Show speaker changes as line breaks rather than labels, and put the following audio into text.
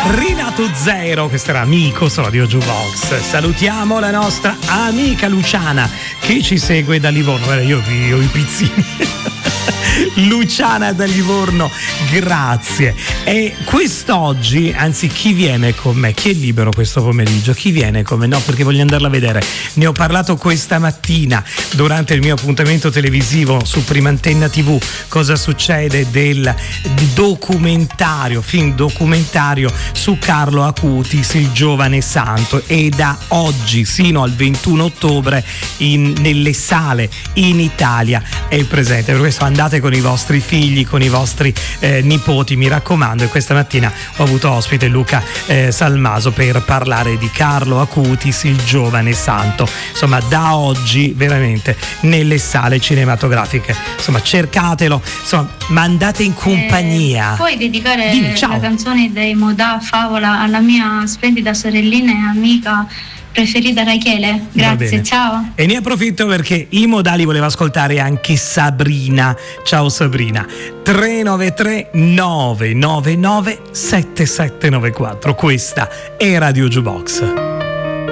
Rinato Zero, questo era Amico su Radio Jukebox. Salutiamo la nostra amica Luciana che ci segue da Livorno. Guarda, io ho i pizzini. Luciana da Livorno, grazie. E quest'oggi, anzi, chi viene con me? Chi è libero questo pomeriggio? Chi viene con me? No, perché voglio andarla a vedere. Ne ho parlato questa mattina durante il mio appuntamento televisivo su Prima Antenna TV. Cosa succede del documentario, film documentario su Carlo Acutis, il giovane santo, e da oggi sino al 21 ottobre nelle sale in Italia è presente. Per questo andate con i vostri figli, con i vostri nipoti, mi raccomando. E questa mattina ho avuto ospite Luca Salmaso per parlare di Carlo Acutis, il giovane santo. Insomma, da oggi veramente nelle sale cinematografiche. Insomma, cercatelo, insomma, mandate in compagnia.
Puoi dedicare la canzone dei Modà Favola alla mia splendida sorellina e amica preferita Rachele? Grazie, ciao.
E ne approfitto perché i Modali voleva ascoltare anche Sabrina. Ciao Sabrina. 393 999 7794. Questa è Radio Jukebox.